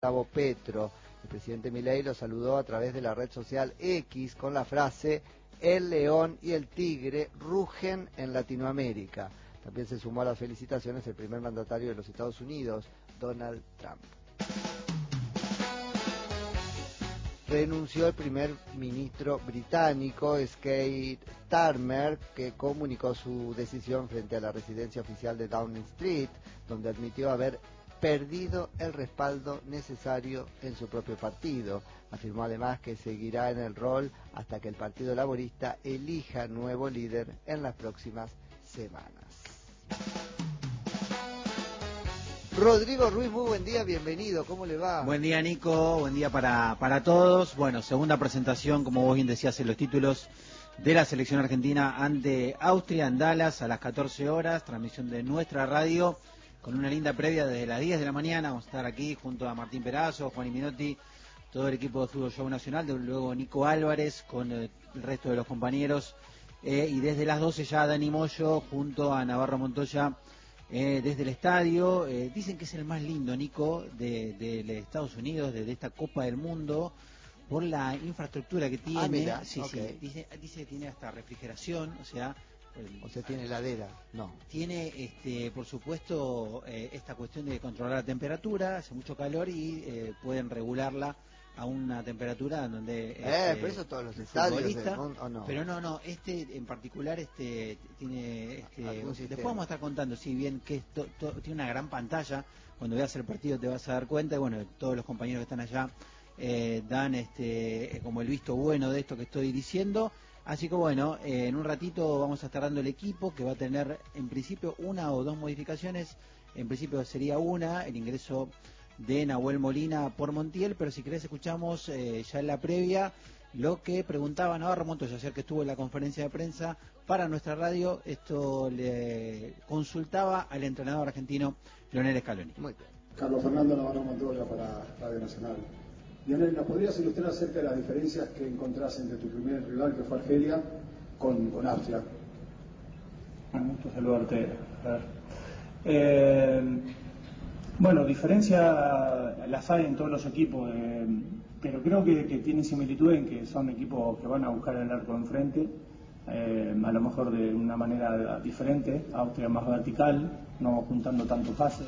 Gustavo Petro. El presidente Milei lo saludó a través de la red social X con la frase: el león y el tigre rugen en Latinoamérica. También se sumó a las felicitaciones el primer mandatario de los Estados Unidos, Donald Trump. Renunció el primer ministro británico, Keir Starmer, que comunicó su decisión frente a la residencia oficial de Downing Street, donde admitió haber perdido el respaldo necesario en su propio partido. Afirmó además que seguirá en el rol hasta que el Partido Laborista elija nuevo líder en las próximas semanas. Rodrigo Ruiz, muy buen día, bienvenido, ¿cómo le va? Buen día, Nico, buen día para todos. Bueno, segunda presentación, como vos bien decías en los títulos, de la selección argentina ante Austria en Dallas a las 14 horas, transmisión de nuestra radio, con una linda previa desde las 10 de la mañana. Vamos a estar aquí junto a Martín Perazo, Juan Minotti, todo el equipo de Fútbol Show Nacional, luego Nico Álvarez con el resto de los compañeros, y desde las 12 ya Dani Moyo junto a Navarro Montoya desde el estadio. Dicen que es el más lindo, Nico, de Estados Unidos, de esta Copa del Mundo, por la infraestructura que tiene. Mira, sí, okay. Dice que tiene hasta refrigeración, o sea, tiene heladera. No. Tiene, por supuesto, esta cuestión de controlar la temperatura. Hace mucho calor y pueden regularla a una temperatura donde pero eso todos los estadios del mundo, ¿o no? Pero no, en particular tiene después vamos a estar contando, sí, bien que tiene una gran pantalla. Cuando veas el partido te vas a dar cuenta, y bueno, todos los compañeros que están allá dan como el visto bueno de esto que estoy diciendo. Así que bueno, en un ratito vamos a estar dando el equipo, que va a tener en principio una o dos modificaciones. En principio sería una, el ingreso de Nahuel Molina por Montiel, pero si querés escuchamos ya en la previa lo que preguntaba Navarro Montoya ayer, que estuvo en la conferencia de prensa para nuestra radio. Esto le consultaba al entrenador argentino Leonel Scaloni. Muy bien. Carlos Fernando Navarro Montoya para Radio Nacional. Leonel, ¿nos podrías ilustrar acerca de las diferencias que encontrás entre tu primer rival, que fue Argelia, con Austria? Un gusto saludarte. Bueno, diferencia las hay en todos los equipos, pero creo que tienen similitud en que son equipos que van a buscar el arco enfrente, a lo mejor de una manera diferente. Austria más vertical, no juntando tanto pases.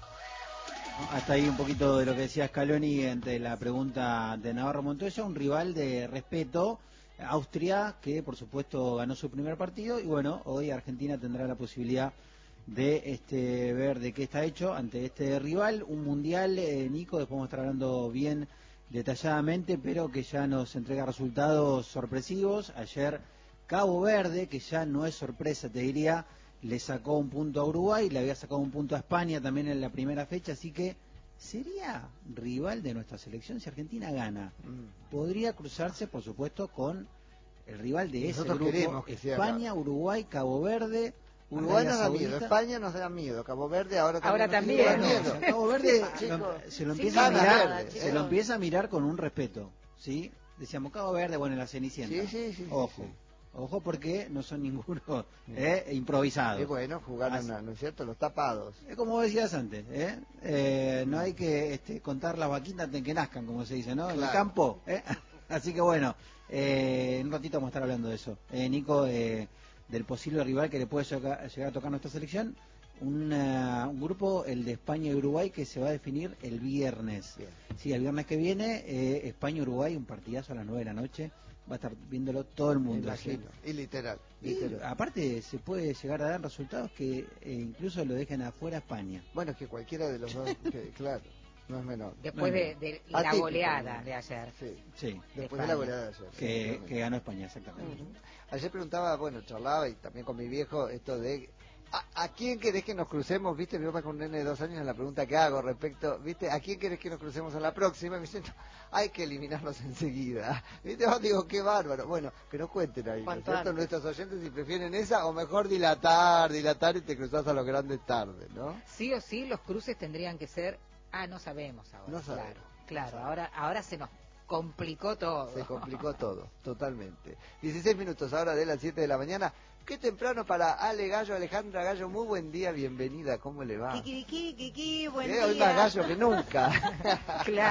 Hasta ahí un poquito de lo que decía Scaloni ante la pregunta de Navarro Montoya. Un rival de respeto, Austria, que por supuesto ganó su primer partido, y bueno, hoy Argentina tendrá la posibilidad de ver de qué está hecho ante este rival. Un mundial, Nico, después vamos a estar hablando bien detalladamente, pero que ya nos entrega resultados sorpresivos. Ayer Cabo Verde, que ya no es sorpresa, te diría, le sacó un punto a Uruguay, le había sacado un punto a España también en la primera fecha, así que sería rival de nuestra selección si Argentina gana. Podría cruzarse, por supuesto, con el rival de ese grupo: España, Uruguay, Cabo Verde. Uruguay nos da miedo, España nos da miedo, Cabo Verde ahora también. Cabo Verde se lo empieza a mirar, se lo empieza a mirar con un respeto, ¿sí? Decíamos Cabo Verde, bueno, en la Cenicienta. Sí. Ojo, porque no son ninguno improvisados. Es bueno jugar, ¿no es cierto?, los tapados. Es como vos decías antes, no hay que contar las vaquitas antes que nazcan, como se dice, ¿no? Claro. En el campo, Así que bueno, en un ratito vamos a estar hablando de eso, Nico, del posible rival que le puede llegar a tocar nuestra selección. Un grupo, el de España y Uruguay, que se va a definir el viernes. Bien. Sí, el viernes que viene, España-Uruguay, un partidazo a las 9 de la noche. Va a estar viéndolo todo el mundo. Imagino. Y literal. Aparte, se puede llegar a dar resultados que incluso lo dejen afuera a España. Bueno, es que cualquiera de los dos, claro, no es menor. Después de la goleada de ayer. Sí. Después de la goleada de ayer. Que ganó España, exactamente. Ayer preguntaba, charlaba y también con mi viejo, esto de ¿a quién querés que nos crucemos? ¿Viste? Mi papá con un nene de 2 años, en la pregunta que hago respecto, ¿viste? ¿A quién querés que nos crucemos a la próxima? Y me dicen, no, hay que eliminarlos enseguida. ¿Viste? Yo digo, qué bárbaro. Bueno, que nos cuenten ahí, ¿no es cierto? Nuestros oyentes, si prefieren esa o mejor dilatar y te cruzás a los grandes tarde, ¿no? Sí o sí, los cruces tendrían que ser, no sabemos ahora. No sabemos. Claro, ahora se nos complicó todo. Se complicó todo, totalmente. 16 minutos ahora de las 7 de la mañana. Qué temprano para Ale Gallo, Alejandra Gallo. Muy buen día, bienvenida. ¿Cómo le va? Kiki, buen día. Hoy más gallo que nunca. Claro.